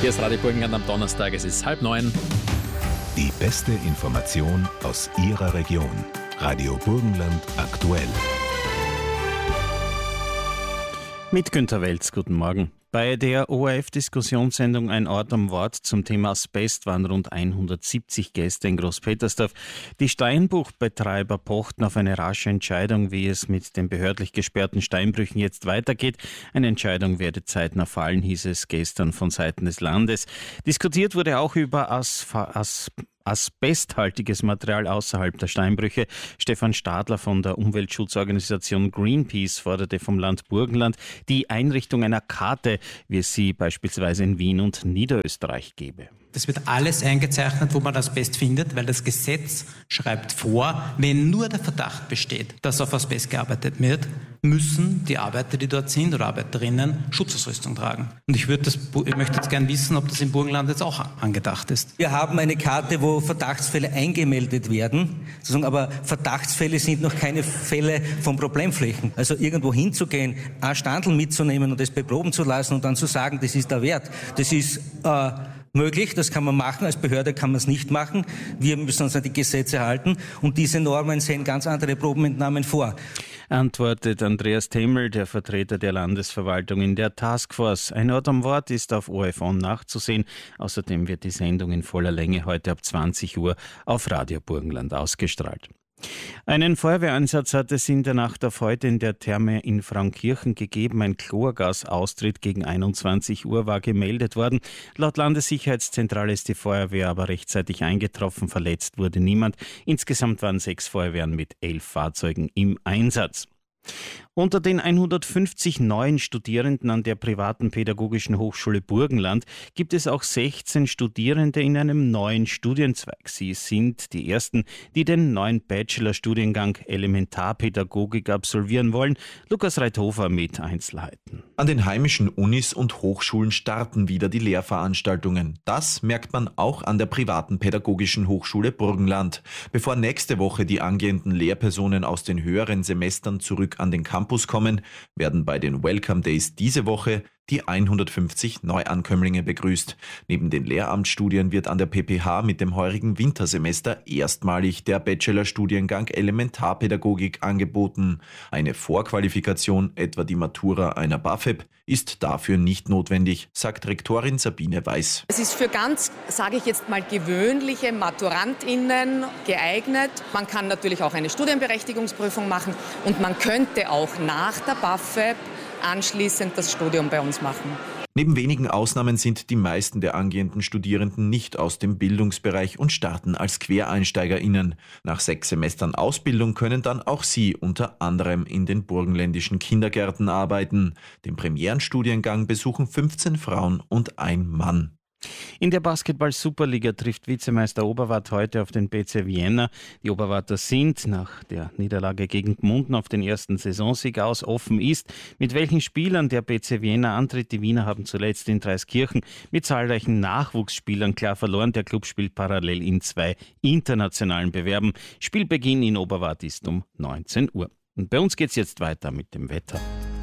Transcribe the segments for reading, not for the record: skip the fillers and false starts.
Hier ist Radio Burgenland am Donnerstag, es ist 8:30. Die beste Information aus Ihrer Region. Radio Burgenland aktuell. Mit Günter Welz, guten Morgen. Bei der ORF-Diskussionssendung Ein Ort am Wort zum Thema Asbest waren rund 170 Gäste in Großpetersdorf. Die Steinbruchbetreiber pochten auf eine rasche Entscheidung, wie es mit den behördlich gesperrten Steinbrüchen jetzt weitergeht. Eine Entscheidung werde zeitnah fallen, hieß es gestern von Seiten des Landes. Diskutiert wurde auch über asbesthaltiges Material außerhalb der Steinbrüche. Stefan Stadler von der Umweltschutzorganisation Greenpeace forderte vom Land Burgenland die Einrichtung einer Karte, wie es sie beispielsweise in Wien und Niederösterreich gäbe. Das wird alles eingezeichnet, wo man Asbest findet, weil das Gesetz schreibt vor, wenn nur der Verdacht besteht, dass auf Asbest gearbeitet wird, müssen die Arbeiter, die dort sind oder Arbeiterinnen, Schutzausrüstung tragen. Und ich möchte jetzt gerne wissen, ob das im Burgenland jetzt auch angedacht ist. Wir haben eine Karte, wo Verdachtsfälle eingemeldet werden, aber Verdachtsfälle sind noch keine Fälle von Problemflächen. Also irgendwo hinzugehen, ein Standel mitzunehmen und das beproben zu lassen und dann zu sagen, das ist der Wert, das ist möglich, das kann man machen, als Behörde kann man es nicht machen. Wir müssen uns an die Gesetze halten und diese Normen sehen ganz andere Probenentnahmen vor. Antwortet Andreas Themmel, der Vertreter der Landesverwaltung in der Taskforce. Ein Ort am Wort ist auf ORF On nachzusehen. Außerdem wird die Sendung in voller Länge heute ab 20 Uhr auf Radio Burgenland ausgestrahlt. Einen Feuerwehreinsatz hat es in der Nacht auf heute in der Therme in Frauenkirchen gegeben. Ein Chlorgasaustritt gegen 21 Uhr war gemeldet worden. Laut Landessicherheitszentrale ist die Feuerwehr aber rechtzeitig eingetroffen. Verletzt wurde niemand. Insgesamt waren 6 Feuerwehren mit 11 Fahrzeugen im Einsatz. Unter den 150 neuen Studierenden an der privaten Pädagogischen Hochschule Burgenland gibt es auch 16 Studierende in einem neuen Studienzweig. Sie sind die ersten, die den neuen Bachelorstudiengang Elementarpädagogik absolvieren wollen. Lukas Reithofer mit Einzelheiten. An den heimischen Unis und Hochschulen starten wieder die Lehrveranstaltungen. Das merkt man auch an der privaten Pädagogischen Hochschule Burgenland. Bevor nächste Woche die angehenden Lehrpersonen aus den höheren Semestern zurück an den Campus kommen, werden bei den Welcome Days diese Woche die 150 Neuankömmlinge begrüßt. Neben den Lehramtsstudien wird an der PPH mit dem heurigen Wintersemester erstmalig der Bachelorstudiengang Elementarpädagogik angeboten. Eine Vorqualifikation, etwa die Matura einer BAföB, ist dafür nicht notwendig, sagt Rektorin Sabine Weiß. Es ist für ganz, sage ich jetzt mal, gewöhnliche MaturantInnen geeignet. Man kann natürlich auch eine Studienberechtigungsprüfung machen und man könnte auch nach der BAföB anschließend das Studium bei uns machen. Neben wenigen Ausnahmen sind die meisten der angehenden Studierenden nicht aus dem Bildungsbereich und starten als QuereinsteigerInnen. Nach 6 Semestern Ausbildung können dann auch sie unter anderem in den burgenländischen Kindergärten arbeiten. Den Premierenstudiengang besuchen 15 Frauen und ein Mann. In der Basketball-Superliga trifft Vizemeister Oberwart heute auf den BC Vienna. Die Oberwarter sind nach der Niederlage gegen Gmunden auf den ersten Saisonsieg aus. Offen ist, mit welchen Spielern der BC Vienna antritt. Die Wiener haben zuletzt in Dreiskirchen mit zahlreichen Nachwuchsspielern klar verloren. Der Klub spielt parallel in 2 internationalen Bewerben. Spielbeginn in Oberwart ist um 19 Uhr. Und bei uns geht es jetzt weiter mit dem Wetter.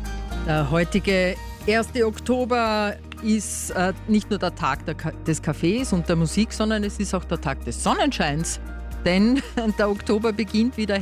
Der heutige 1. Oktober ist nicht nur der Tag des Kaffees und der Musik, sondern es ist auch der Tag des Sonnenscheins. Denn der Oktober beginnt wie der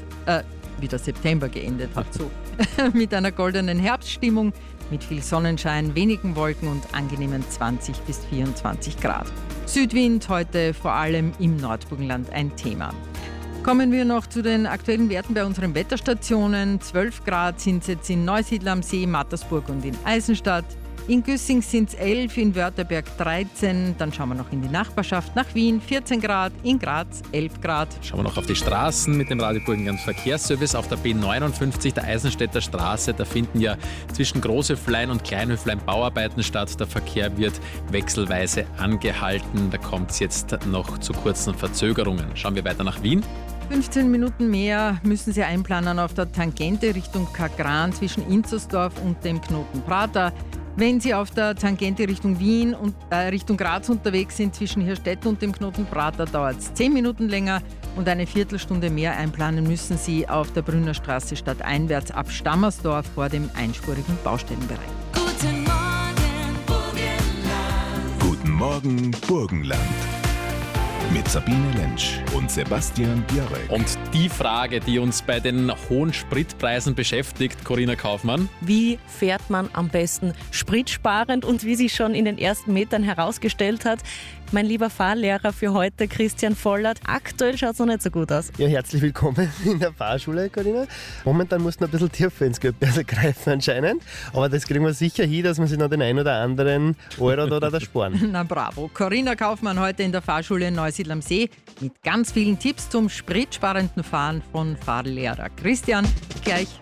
September geendet hat, so. Mit einer goldenen Herbststimmung, mit viel Sonnenschein, wenigen Wolken und angenehmen 20 bis 24 Grad. Südwind heute vor allem im Nordburgenland ein Thema. Kommen wir noch zu den aktuellen Werten bei unseren Wetterstationen. 12 Grad sind es jetzt in Neusiedl am See, Mattersburg und in Eisenstadt. In Güssing sind es 11, in Wörterberg 13. Dann schauen wir noch in die Nachbarschaft nach Wien, 14 Grad, in Graz 11 Grad. Schauen wir noch auf die Straßen mit dem Radio Burgenland Verkehrsservice. Auf der B59 der Eisenstädter Straße, da finden ja zwischen Großhöflein und Kleinhöflein Bauarbeiten statt. Der Verkehr wird wechselweise angehalten. Da kommt es jetzt noch zu kurzen Verzögerungen. Schauen wir weiter nach Wien. 15 Minuten mehr müssen Sie einplanen auf der Tangente Richtung Kagran zwischen Inzersdorf und dem Knoten Prater. Wenn Sie auf der Tangente Richtung Wien und Richtung Graz unterwegs sind, zwischen Hirstetten und dem Knoten Prater, dauert es 10 Minuten länger und eine Viertelstunde mehr einplanen müssen Sie auf der Brünner Straße stadteinwärts ab Stammersdorf vor dem einspurigen Baustellenbereich. Guten Morgen Burgenland. Mit Sabine Lentsch und Sebastian Biarek. Und die Frage, die uns bei den hohen Spritpreisen beschäftigt, Corinna Kaufmann. Wie fährt man am besten spritsparend? Und wie sich schon in den ersten Metern herausgestellt hat, mein lieber Fahrlehrer für heute, Christian Vollert, aktuell schaut es noch nicht so gut aus. Ja, herzlich willkommen in der Fahrschule, Corinna. Momentan muss man ein bisschen tiefer ins Geldbörsel greifen anscheinend, aber das kriegen wir sicher hin, dass wir sich noch den einen oder anderen Euro da sparen. Na bravo. Corinna Kaufmann heute in der Fahrschule in Neusiedl am See mit ganz vielen Tipps zum spritsparenden Fahren von Fahrlehrer Christian. Gleich